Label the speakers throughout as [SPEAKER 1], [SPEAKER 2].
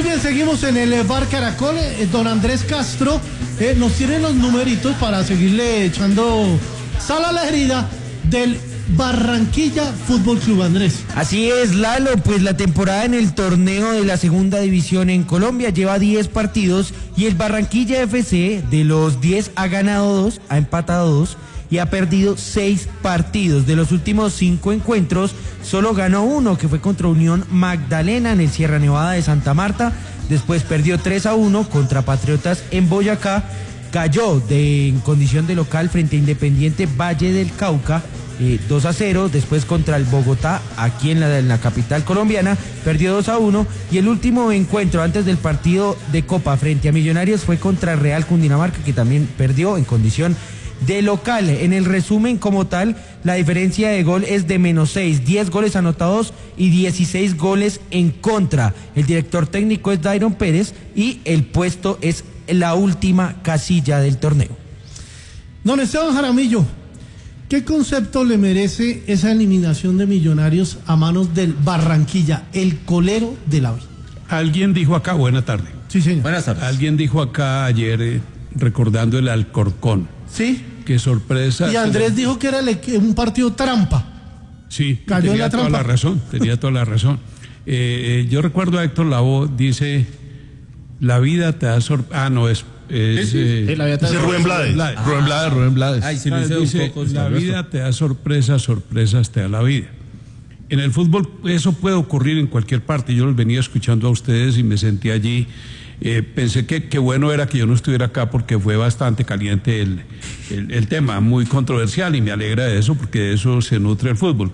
[SPEAKER 1] Muy bien, seguimos en el Bar Caracol. Don Andrés Castro nos tiene los numeritos para seguirle echando sal a la herida del Barranquilla Fútbol Club. Andrés.
[SPEAKER 2] Así es, Lalo, pues la temporada en el torneo de la segunda división en Colombia lleva 10 partidos y el Barranquilla FC de los 10 ha ganado 2, ha empatado 2 y ha perdido 6 partidos. De los últimos 5 encuentros, solo ganó 1, que fue contra Unión Magdalena en el Sierra Nevada de Santa Marta. Después perdió 3-1 contra Patriotas en Boyacá. Cayó en condición de local frente a Independiente Valle del Cauca, 2-0. Después contra el Bogotá, aquí en la capital colombiana, perdió 2-1. Y el último encuentro antes del partido de Copa frente a Millonarios fue contra Real Cundinamarca, que también perdió en condición de local. En el resumen como tal, la diferencia de gol es de -6, 10 goles anotados y 16 goles en contra. El director técnico es Dairon Pérez y el puesto es la última casilla del torneo.
[SPEAKER 1] Don Esteban Jaramillo, ¿qué concepto le merece esa eliminación de Millonarios a manos del Barranquilla, el colero de la vida?
[SPEAKER 3] Alguien dijo acá, buena tarde.
[SPEAKER 1] Sí, señor.
[SPEAKER 2] Buenas tardes.
[SPEAKER 3] Alguien dijo acá ayer, recordando el Alcorcón.
[SPEAKER 1] Sí.
[SPEAKER 3] Qué sorpresa.
[SPEAKER 1] Y Andrés dijo que era un partido trampa.
[SPEAKER 3] Sí,
[SPEAKER 1] cayó en la trampa.
[SPEAKER 3] Tenía toda la razón. Yo recuerdo a Héctor Lavoe, dice, la vida te da sorpresa. Ah, no, es
[SPEAKER 4] la vida te da
[SPEAKER 5] Rubén Blades. Rubén Blades.
[SPEAKER 2] Ay, sí, lo hice
[SPEAKER 3] dice,
[SPEAKER 2] un poco.
[SPEAKER 3] la vida te da sorpresas, sorpresas te da la vida. En el fútbol eso puede ocurrir en cualquier parte. Yo los venía escuchando a ustedes y me sentí allí. Pensé que bueno era que yo no estuviera acá porque fue bastante caliente el tema, muy controversial, y me alegra de eso porque de eso se nutre el fútbol.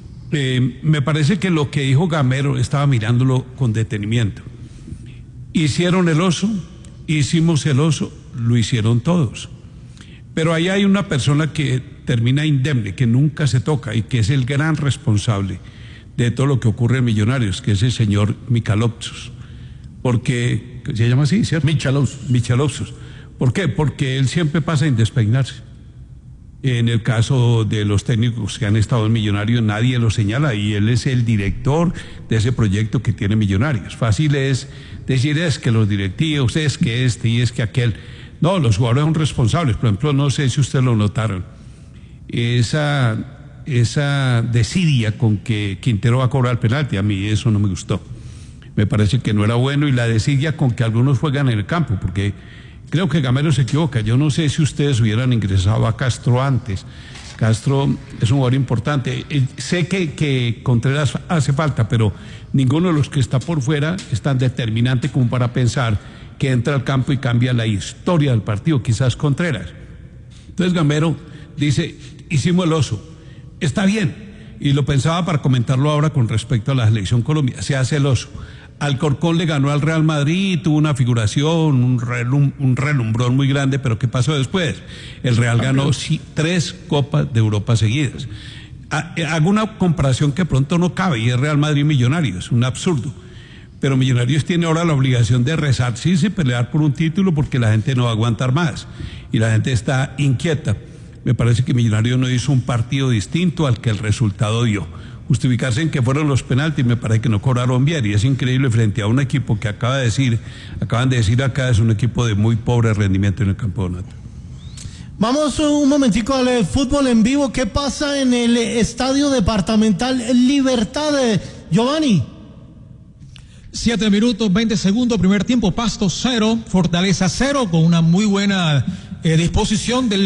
[SPEAKER 3] Me parece que lo que dijo Gamero, estaba mirándolo con detenimiento. Hicieron el oso, hicimos el oso, lo hicieron todos. Pero ahí hay una persona que termina indemne, que nunca se toca y que es el gran responsable de todo lo que ocurre en Millonarios, que es el señor Michalopoulos. Porque, se llama así, ¿cierto? Michalopoulos. ¿Por qué? Porque él siempre pasa sin despeinarse. En el caso de los técnicos que han estado en Millonarios, nadie lo señala y él es el director de ese proyecto que tiene Millonarios. Fácil es decir, es que los directivos, es que este y es que aquel. No, los jugadores son responsables. Por ejemplo, no sé si ustedes lo notaron. Esa desidia con que Quintero va a cobrar el penalti, a mí eso no me gustó. Me parece que no era bueno, y la desidia con que algunos juegan en el campo, porque creo que Gamero se equivoca. Yo no sé si ustedes hubieran ingresado a Castro antes. Castro es un jugador importante. Sé que Contreras hace falta, pero ninguno de los que está por fuera es tan determinante como para pensar que entra al campo y cambia la historia del partido, quizás Contreras. Entonces Gamero dice, hicimos el oso. Está bien, y lo pensaba para comentarlo ahora con respecto a la selección Colombia. Se hace el oso. Alcorcón le ganó al Real Madrid, tuvo una figuración, un relumbrón muy grande, pero ¿qué pasó después? El Real ganó 3 Copas de Europa seguidas. Hago una comparación que pronto no cabe, y es Real Madrid Millonarios, un absurdo. Pero Millonarios tiene ahora la obligación de resarcirse y pelear por un título, porque la gente no va a aguantar más y la gente está inquieta. Me parece que Millonarios no hizo un partido distinto al que el resultado dio. Justificarse en que fueron los penaltis, me parece que no cobraron bien, y es increíble frente a un equipo que acaban de decir acá, es un equipo de muy pobre rendimiento en el campeonato.
[SPEAKER 1] Vamos un momentico al fútbol en vivo. ¿Qué pasa en el Estadio Departamental Libertad, Giovanni?
[SPEAKER 4] 7 minutos, 20 segundos, primer tiempo, Pasto 0, Fortaleza 0, con una muy buena disposición del